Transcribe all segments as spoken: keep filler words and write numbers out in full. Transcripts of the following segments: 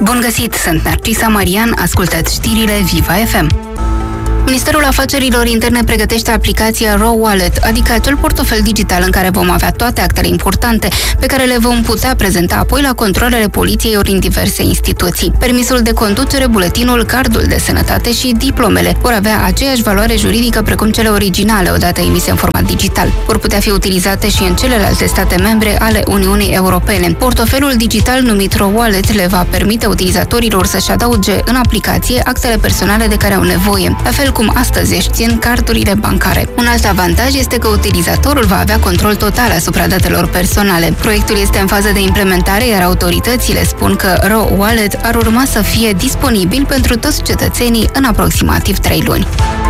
Bun găsit, sunt Narcisa Marian, ascultați știrile Viva F M. Ministerul Afacerilor Interne pregătește aplicația Raw Wallet, adică acel portofel digital în care vom avea toate actele importante pe care le vom putea prezenta apoi la controalele poliției ori în diverse instituții. Permisul de conducere, buletinul, cardul de sănătate și diplomele vor avea aceeași valoare juridică precum cele originale, odată emise în format digital. Vor putea fi utilizate și în celelalte state membre ale Uniunii Europene. Portofelul digital numit Raw Wallet le va permite utilizatorilor să-și adauge în aplicație actele personale de care au nevoie, la fel cum astăzi își țin cardurile bancare. Un alt avantaj este că utilizatorul va avea control total asupra datelor personale. Proiectul este în fază de implementare, iar autoritățile spun că Raw Wallet ar urma să fie disponibil pentru toți cetățenii în aproximativ trei luni.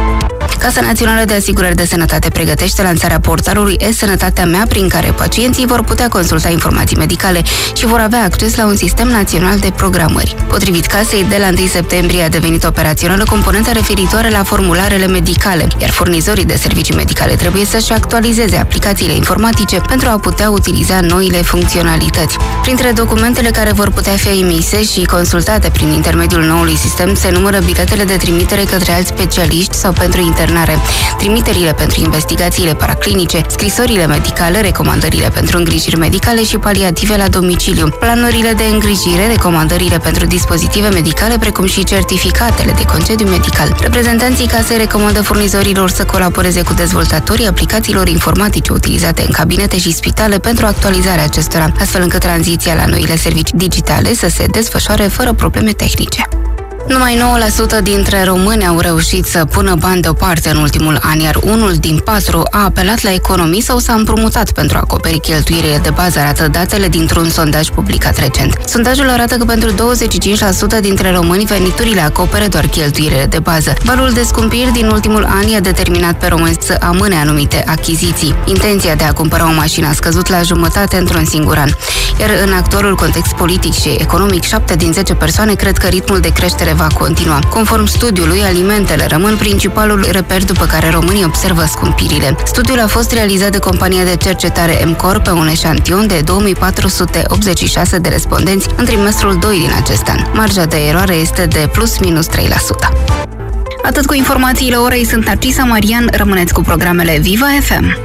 Casa Națională de Asigurări de Sănătate pregătește lansarea portalului E-Sănătatea Mea, prin care pacienții vor putea consulta informații medicale și vor avea acces la un sistem național de programări. Potrivit casei, de la întâi septembrie a devenit operațională componenta referitoare la formularele medicale, iar furnizorii de servicii medicale trebuie să-și actualizeze aplicațiile informatice pentru a putea utiliza noile funcționalități. Printre documentele care vor putea fi emise și consultate prin intermediul noului sistem se numără biletele de trimitere către alți specialiști sau pentru internare, trimiterile pentru investigațiile paraclinice, scrisorile medicale, recomandările pentru îngrijiri medicale și paliative la domiciliu, planurile de îngrijire, recomandările pentru dispozitive medicale, precum și certificatele de concediu medical. Reprezentanții casei recomandă furnizorilor să colaboreze cu dezvoltatorii aplicațiilor informatice utilizate în cabinete și spitale pentru actualizarea acestora, astfel încât tranziția la noile servicii digitale să se desfășoare fără probleme tehnice. Numai nouă la sută dintre români au reușit să pună bani deoparte în ultimul an, iar unul din patru a apelat la economii sau s-a împrumutat pentru a acoperi cheltuielile de bază, arată datele dintr-un sondaj publicat recent. Sondajul arată că pentru douăzeci și cinci la sută dintre români veniturile acoperă doar cheltuielile de bază. Valul de scumpiri din ultimul an i-a determinat pe români să amâne anumite achiziții. Intenția de a cumpăra o mașină a scăzut la jumătate într-un singur an. Iar în actualul context politic și economic, șapte din zece persoane cred că ritmul de creștere va continua. Conform studiului, alimentele rămân principalul reper după care românii observă scumpirile. Studiul a fost realizat de compania de cercetare M Corp pe un eșantion de două mii patru sute optzeci și șase de respondenți în trimestrul doi din acest an. Marja de eroare este de plus minus trei la sută. Atât cu informațiile orei, sunt Narcisa Marian, rămâneți cu programele Viva F M.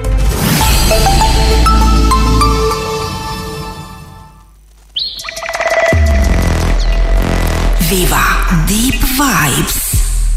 Viva Deep Vibes.